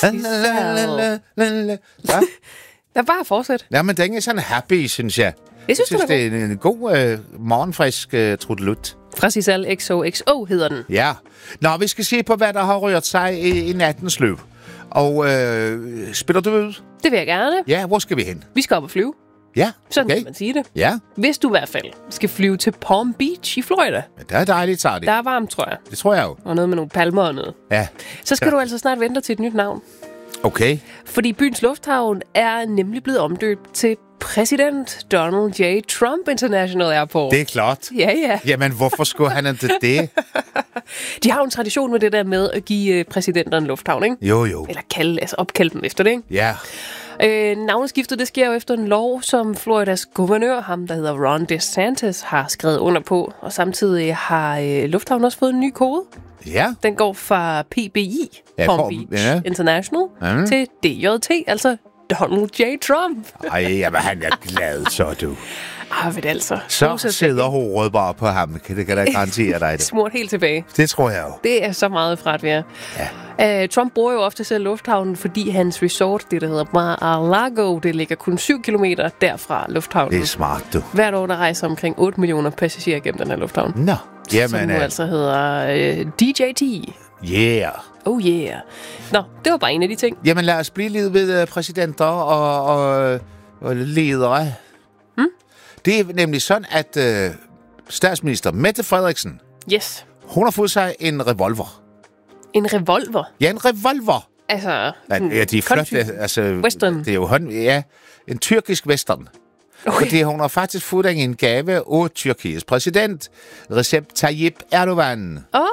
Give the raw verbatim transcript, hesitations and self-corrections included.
Ja. Der er bare fortsæt. Ja, men den er sådan happy, synes jeg. Jeg synes, jeg synes det er det er en, en god øh, morgenfrisk øh, trudelut. Fra Sisal X O X O hedder den. Ja. Nå, vi skal se på, hvad der har rørt sig i, i nattens løb. Og øh, spiller du ud? Det vil jeg gerne. Ja, hvor skal vi hen? Vi skal op og flyve. Ja, Sådan okay. kan man sige det. Ja, Hvis du i hvert fald skal flyve til Palm Beach i Florida. men det er dejligt, tager det. Der er varmt, tror jeg. Det tror jeg jo. Og noget med nogle palmer og noget. Ja, Så skal Ja. du altså snart vente til et nyt navn. okay. Fordi byens lufthavn er nemlig blevet omdøbt til præsident Donald J. Trump International Airport. Det er klart. Ja, ja. Jamen, hvorfor skulle han ikke det? De har jo en tradition med det der med at give øh, præsidenter en lufthavn, ikke? Jo, jo. Eller kalde, altså opkalde dem efter det, ikke? Ja, Øh, navneskiftet, det sker jo efter en lov, som Floridas guvernør, ham der hedder Ron DeSantis, har skrevet under på. Og samtidig har øh, lufthavnen også fået en ny kode. ja. Den går fra P B I, Ja, Palm Palm- Beach ja. International, Mhm. til D J T, altså Donald J. Trump. Ej, jamen, han er glad, så du. Ah, ved det altså. Så Rosa sidder hovedet bare på ham. Kan det kan da garantere dig det. smurt helt tilbage. Det tror jeg jo. Det er så meget fra at være. Ja. Uh, Trump bruger jo ofte selv lufthavnen, fordi hans resort, det der hedder Mar-a-Lago, det ligger kun syv kilometer derfra lufthavnen. Det er smart, du. Hvert år, der rejser omkring otte millioner passagerer gennem den her lufthavn. Nå, Som jamen, nu øh, altså hedder uh, D J T. yeah. Oh yeah. Nå, det var bare en af de ting. Jamen, lad os blive lidt ved øh, præsidenter og, og, og ledere. Hmm? Det er nemlig sådan, at øh, statsminister Mette Frederiksen, Yes. hun har fået sig en revolver. En revolver. Ja, en revolver. Altså, Ja, sådan ja, de er flot. country. Altså, Western. Det er jo hånd, ja, en tyrkisk western. Okay. Fordi hun har faktisk fået en gave af Tyrkiets præsident, Recep Tayyip Erdogan. Åh,